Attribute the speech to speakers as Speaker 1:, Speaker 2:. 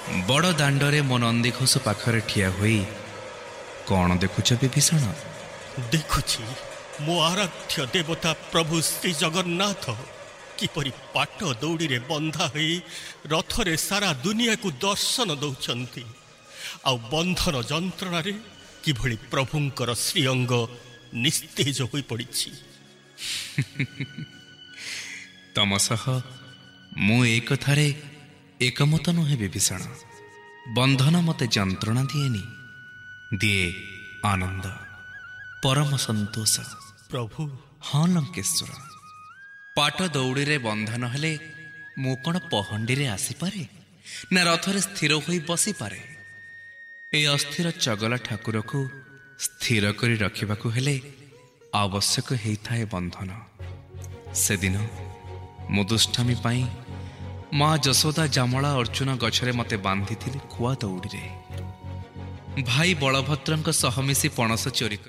Speaker 1: ବଡ଼ ଦାଣ୍ଡରେ ମୋ ନନ୍ଦିଘୋଷ ପାଖରେ ଠିଆ ହୋଇ କ'ଣ ଦେଖୁଛ ବିଭୀଷଣ?
Speaker 2: ଦେଖୁଛି ମୋ ଆରାଧ୍ୟ ଦେବତା ପ୍ରଭୁ ଶ୍ରୀ ଜଗନ୍ନାଥ କିପରି ପାଟ ଦୌଡ଼ିରେ ବନ୍ଧା ହୋଇ ରଥରେ ସାରା ଦୁନିଆକୁ ଦର୍ଶନ ଦେଉଛନ୍ତି, ଆଉ ବନ୍ଧନ ଯନ୍ତ୍ରଣାରେ କିଭଳି ପ୍ରଭୁଙ୍କର ଶ୍ରୀଅଙ୍ଗ ନିସ୍ତେଜ ହୋଇପଡ଼ିଛି।
Speaker 1: ତମ ସହ ମୁଁ ଏ କଥାରେ ଏକମତ ନୁହେଁ ବିଭୀଷଣ। ବନ୍ଧନ ମୋତେ ଯନ୍ତ୍ରଣା ଦିଏନି, ଦିଏ ଆନନ୍ଦ, ପରମ ସନ୍ତୋଷ।
Speaker 2: ପ୍ରଭୁ,
Speaker 1: ହଁ ଲଙ୍କେଶ୍ୱର, ପାଟ ଦୌଡ଼ିରେ ବନ୍ଧନ ହେଲେ ମୁଁ କ'ଣ ପହଣ୍ଡିରେ ଆସିପାରେ ନା ରଥରେ ସ୍ଥିର ହୋଇ ବସିପାରେ? ଏ ଅସ୍ଥିର ଚଗଲା ଠାକୁରକୁ ସ୍ଥିର କରି ରଖିବାକୁ ହେଲେ ଆବଶ୍ୟକ ହେଇଥାଏ ବନ୍ଧନ। ସେଦିନ ମୁଁ ଦୁଷ୍ଟାମୀ ପାଇଁ ମା ଯଶୋଦା ଜାମଳା ଅର୍ଜୁନ ଗଛରେ ମୋତେ ବାନ୍ଧିଥିଲେ କୁଆ ଦୌଡ଼ିରେ। ଭାଇ ବଳଭଦ୍ରଙ୍କ ସହ ମିଶି ପଣସ ଚୋରି କରି